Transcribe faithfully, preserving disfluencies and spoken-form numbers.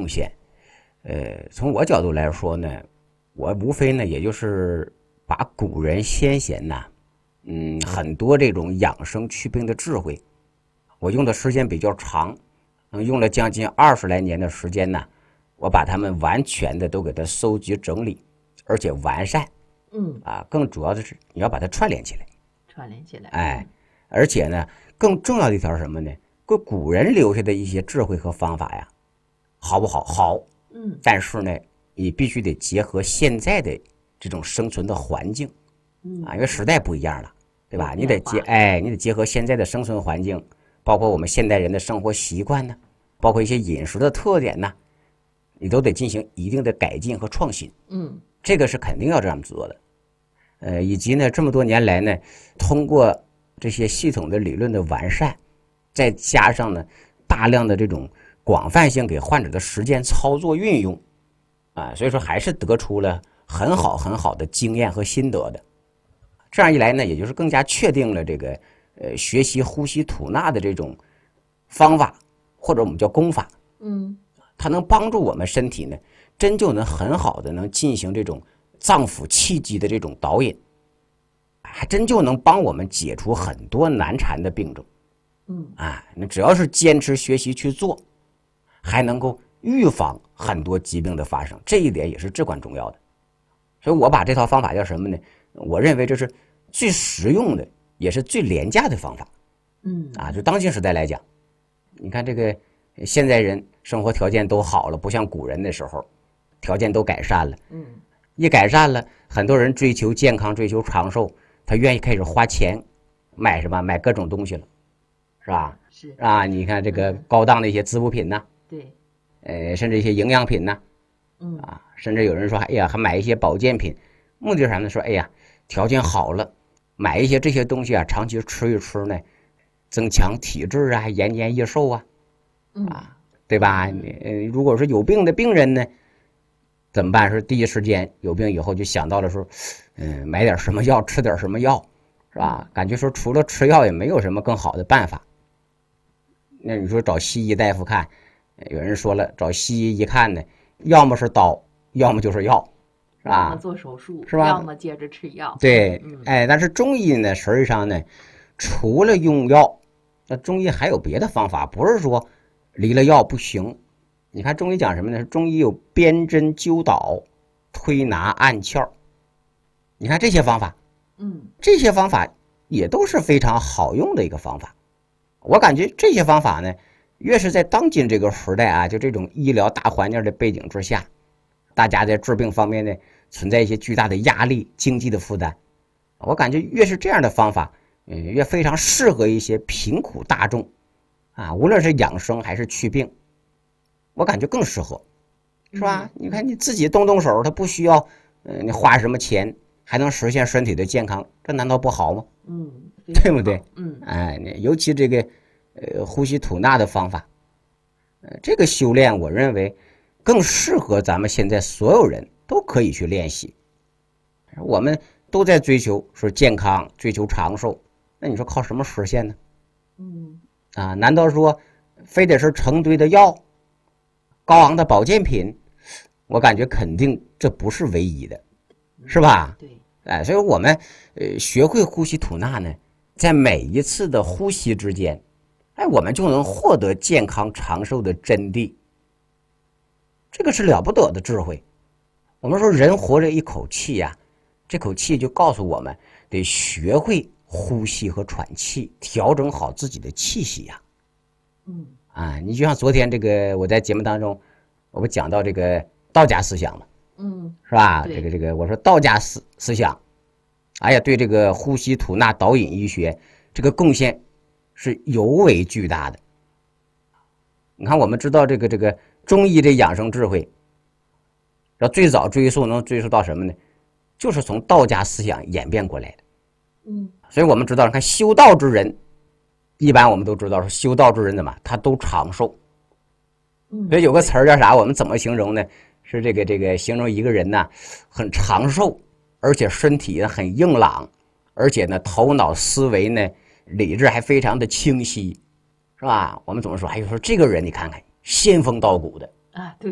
贡献，呃，从我角度来说呢，我无非呢，也就是把古人先贤呐，嗯，很多这种养生祛病的智慧，我用的时间比较长，用了将近二十来年的时间呢，我把它们完全的都给它收集整理，而且完善。 嗯啊，更主要的是你要把它串联起来， 串联起来。 哎，而且呢，更重要的一条是什么呢？古古人留下的一些智慧和方法呀，好不好？好。 嗯， 但是呢，你必须得结合现在的这种生存的环境， 嗯啊，因为时代不一样了，对吧？ 有你得变化结，哎，你得结合现在的生存环境，包括我们现代人的生活习惯呢，包括一些饮食的特点呢，你都得进行一定的改进和创新。 嗯这个是肯定要这样做的。呃，以及呢，这么多年来呢，通过这些系统的理论的完善，再加上呢大量的这种广泛性给患者的实践操作运用，啊，所以说还是得出了很好很好的经验和心得的。这样一来呢，也就是更加确定了这个呃学习呼吸吐纳的这种方法，或者我们叫功法， 嗯它能帮助我们身体呢，真就能很好的能进行这种脏腑气机的这种导引，还真就能帮我们解除很多难缠的病症。 嗯啊，那只要是坚持学习去做，还能够预防很多疾病的发生，这一点也是至关重要的。所以我把这套方法叫什么呢？我认为这是最实用的，也是最廉价的方法。 嗯啊，就当今时代来讲，你看这个现在人生活条件都好了，不像古人的时候，条件都改善了。 嗯一改善了，很多人追求健康、追求长寿，他愿意开始花钱买什么？买各种东西了，是吧？ 是啊，你看这个高档的一些滋补品呐、 对。 呃，甚至一些营养品呐、 嗯啊，甚至有人说，哎呀，还买一些保健品，目的是啥呢？说，哎呀，条件好了，买一些这些东西啊，长期吃一吃呢，增强体质啊，延年益寿啊， 嗯啊，对吧？你呃，如果是有病的病人呢，怎么办？是第一时间有病以后就想到了说，嗯，买点什么药，吃点什么药，是吧？感觉说除了吃药也没有什么更好的办法。那你说找西医大夫看，有人说了，找西医一看呢，要么是刀，要么就是药，是吧？ 要么做手术， 是吧要么接着吃药。 对， 嗯哎，但是中医呢，实际上呢，除了用药，那中医还有别的方法，不是说离了药不行。你看中医讲什么呢？中医有辨针灸导、推拿按窍，你看这些方法， 嗯这些方法也都是非常好用的一个方法。我感觉这些方法呢，越是在当今这个时代啊，就这种医疗大环境的背景之下，大家在治病方面呢存在一些巨大的压力、经济的负担，我感觉越是这样的方法，嗯，越非常适合一些贫苦大众啊，无论是养生还是祛病，我感觉更适合，是吧？你看你自己动动手，它不需要，呃，你花什么钱，还能实现身体的健康，这难道不好吗？ 嗯， 对不对？ 嗯哎，尤其这个呃呼吸吐纳的方法，呃，这个修炼我认为更适合咱们现在所有人都可以去练习。我们都在追求说健康，追求长寿，那你说靠什么实现呢？ 嗯啊，难道说非得是成堆的药、高昂的保健品？我感觉肯定这不是唯一的，是吧？ 对。 哎，所以我们呃学会呼吸吐纳呢，在每一次的呼吸之间，哎，我们就能获得健康长寿的真谛。这个是了不得的智慧。我们说人活着一口气呀、啊，这口气就告诉我们得学会呼吸和喘气，调整好自己的气息呀、 啊。嗯啊，你就像昨天这个我在节目当中，我不讲到这个道家思想嘛。 嗯， 是吧？这个这个，我说道家思思想，哎呀，对这个呼吸吐纳导引医学这个贡献是尤为巨大的。你看，我们知道这个这个中医的养生智慧，要最早追溯能追溯到什么呢？就是从道家思想演变过来的。 嗯， 所以我们知道，看修道之人，一般我们都知道说修道之人怎么，他都长寿。 嗯， 所以有个词儿叫啥？我们怎么形容呢？是这个这个形容一个人呢，很长寿，而且身体很硬朗，而且呢头脑思维呢理智还非常的清晰，是吧？我们怎么说？还有说这个人你看看仙风道骨的啊，对。